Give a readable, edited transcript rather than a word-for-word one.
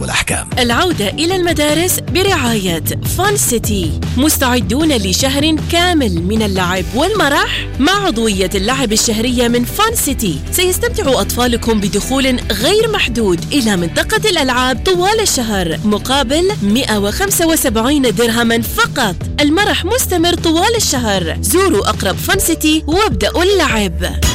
والأحكام. العودة إلى المدارس برعاية فان سيتي. مستعدون لشهر كامل من اللعب والمرح؟ مع عضوية اللعب الشهرية من فان سيتي سيستمتع أطفالكم بدخول غير محدود إلى منطقة الألعاب طوال الشهر مقابل 175 درهما فقط. المرح مستمر طوال الشهر. زوروا أقرب فان سيتي وابدأوا اللعب.